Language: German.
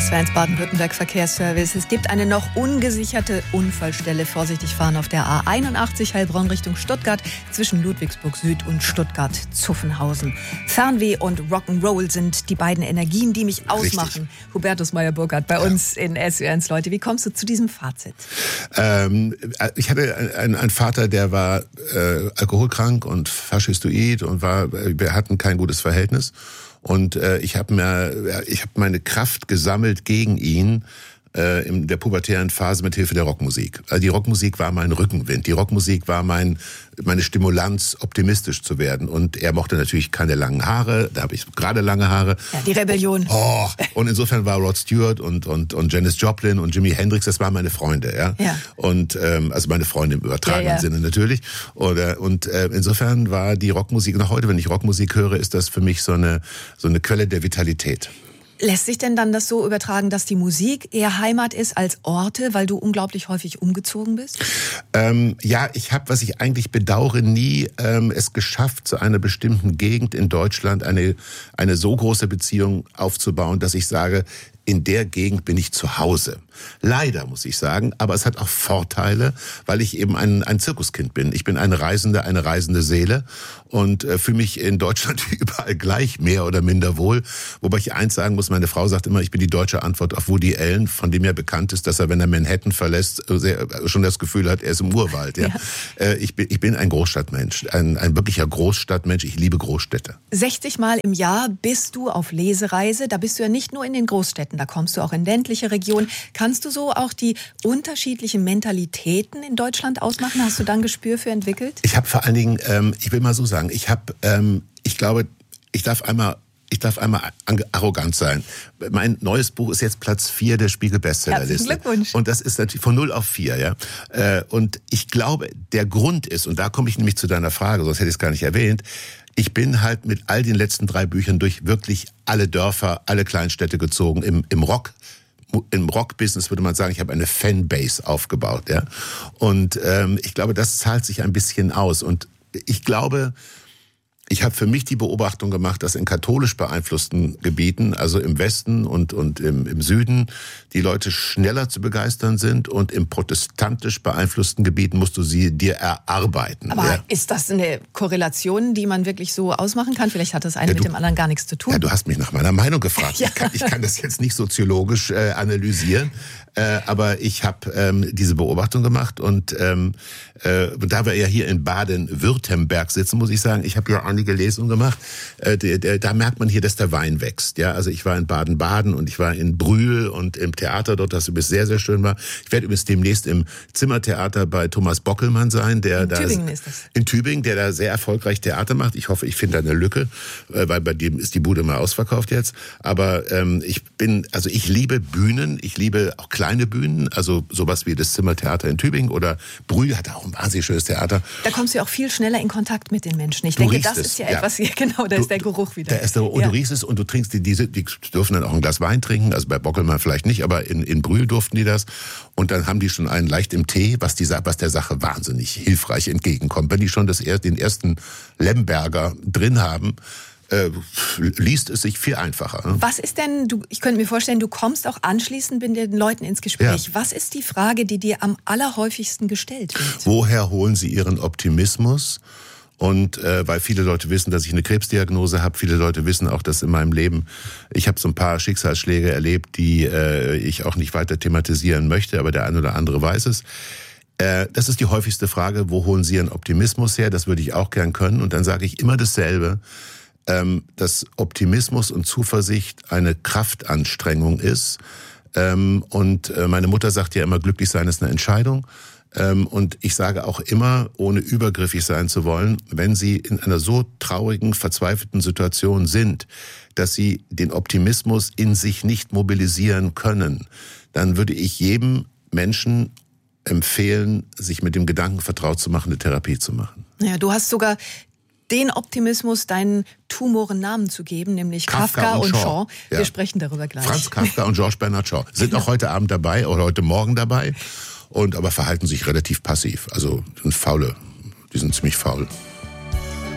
SWR1 Baden-Württemberg Verkehrsservice. Es gibt eine noch ungesicherte Unfallstelle. Vorsichtig fahren auf der A81 Heilbronn Richtung Stuttgart zwischen Ludwigsburg Süd und Stuttgart-Zuffenhausen. Fernweh und Rock'n'Roll sind die beiden Energien, die mich ausmachen. Richtig. Hubertus Meyer-Burkhardt bei uns in SWR1. Leute, wie kommst du zu diesem Fazit? Ich hatte einen Vater, der war alkoholkrank und faschistoid und wir hatten kein gutes Verhältnis. Und ich habe meine Kraft gesammelt gegen ihn in der pubertären Phase mit Hilfe der Rockmusik. Also die Rockmusik war mein Rückenwind. Die Rockmusik war meine Stimulanz, optimistisch zu werden. Und er mochte natürlich keine langen Haare. Da habe ich gerade lange Haare. Ja, die Rebellion. Oh, und insofern war Rod Stewart und Janis Joplin und Jimi Hendrix, das waren meine Freunde. Ja. Und also meine Freunde im übertragenen Sinne natürlich. Und insofern war die Rockmusik, noch heute, wenn ich Rockmusik höre, ist das für mich so eine Quelle der Vitalität. Lässt sich denn dann das so übertragen, dass die Musik eher Heimat ist als Orte, weil du unglaublich häufig umgezogen bist? Ja, ich habe, was ich eigentlich bedauere, nie es geschafft, zu einer bestimmten Gegend in Deutschland eine so große Beziehung aufzubauen, dass ich sage, in der Gegend bin ich zu Hause. Leider, muss ich sagen, aber es hat auch Vorteile, weil ich eben ein Zirkuskind bin. Ich bin eine reisende Seele und fühle mich in Deutschland überall gleich, mehr oder minder wohl. Wobei ich eins sagen muss, meine Frau sagt immer, ich bin die deutsche Antwort auf Woody Allen, von dem ja bekannt ist, dass er, wenn er Manhattan verlässt, schon das Gefühl hat, er ist im Urwald. Ja. Ich bin ein Großstadtmensch, ein wirklicher Großstadtmensch. Ich liebe Großstädte. 60 Mal im Jahr bist du auf Lesereise. Da bist du ja nicht nur in den Großstädten, da kommst du auch in ländliche Regionen. Kannst du so auch die unterschiedlichen Mentalitäten in Deutschland ausmachen? Hast du dann Gespür für entwickelt? Ich habe vor allen Dingen, ich will mal so sagen, ich glaube, ich darf einmal arrogant sein. Mein neues Buch ist jetzt Platz 4 der Spiegel-Bestsellerliste. Herzlichen Glückwunsch. Und das ist natürlich von 0 auf 4, ja. Und ich glaube, der Grund ist, und da komme ich nämlich zu deiner Frage, sonst hätte ich es gar nicht erwähnt, ich bin halt mit all den letzten 3 Büchern durch wirklich alle Dörfer, alle Kleinstädte gezogen. Im Rock-Business würde man sagen, ich habe eine Fanbase aufgebaut, ja. Und ich glaube, das zahlt sich ein bisschen aus. Und ich glaube, ich habe für mich die Beobachtung gemacht, dass in katholisch beeinflussten Gebieten, also im Westen und im Süden, die Leute schneller zu begeistern sind und im protestantisch beeinflussten Gebieten musst du sie dir erarbeiten. Aber ist das eine Korrelation, die man wirklich so ausmachen kann? Vielleicht hat das eine mit dem anderen gar nichts zu tun. Ja, du hast mich nach meiner Meinung gefragt. Ja. Ich kann das jetzt nicht soziologisch analysieren, aber ich habe diese Beobachtung gemacht und da wir ja hier in Baden-Württemberg sitzen, muss ich sagen, ich habe ja einige Lesungen gemacht, da merkt man hier, dass der Wein wächst. Ja, also ich war in Baden-Baden und ich war in Brühl und im Theater dort, das übrigens sehr, sehr schön war. Ich werde übrigens demnächst im Zimmertheater bei Thomas Bockelmann sein, der da Tübingen ist das. In Tübingen, der da sehr erfolgreich Theater macht. Ich hoffe, ich finde da eine Lücke, weil bei dem ist die Bude mal ausverkauft jetzt. Aber ich liebe Bühnen, ich liebe auch kleine Bühnen, also sowas wie das Zimmertheater in Tübingen oder Brühl hat auch ein wahnsinnig schönes Theater. Da kommst du ja auch viel schneller in Kontakt mit den Menschen. Ich denke, das ist ja etwas, genau, da ist der Geruch wieder. Du riechst es und du trinkst die dürfen dann auch ein Glas Wein trinken, also bei Bockelmann vielleicht nicht, aber in Brühl durften die das. Und dann haben die schon einen leicht im Tee, was der Sache wahnsinnig hilfreich entgegenkommt. Wenn die schon den ersten Lemberger drin haben, liest es sich viel einfacher. Was ist denn, ich könnte mir vorstellen, du kommst auch anschließend mit den Leuten ins Gespräch. Ja. Was ist die Frage, die dir am allerhäufigsten gestellt wird? Woher holen sie ihren Optimismus? Und weil viele Leute wissen, dass ich eine Krebsdiagnose habe, viele Leute wissen auch, dass in meinem Leben, ich habe so ein paar Schicksalsschläge erlebt, die ich auch nicht weiter thematisieren möchte, aber der eine oder andere weiß es. Das ist die häufigste Frage, wo holen sie ihren Optimismus her? Das würde ich auch gern können. Und dann sage ich immer dasselbe, dass Optimismus und Zuversicht eine Kraftanstrengung ist. Und meine Mutter sagt ja immer, glücklich sein ist eine Entscheidung. Und ich sage auch immer, ohne übergriffig sein zu wollen, wenn Sie in einer so traurigen, verzweifelten Situation sind, dass Sie den Optimismus in sich nicht mobilisieren können, dann würde ich jedem Menschen empfehlen, sich mit dem Gedanken vertraut zu machen, eine Therapie zu machen. Ja, du hast sogar den Optimismus, deinen Tumoren Namen zu geben, nämlich Kafka und Shaw. Ja. Wir sprechen darüber gleich. Franz Kafka und George Bernard Shaw sind auch heute Abend dabei oder heute Morgen dabei, aber verhalten sich relativ passiv. Also sind faule, die sind ziemlich faul.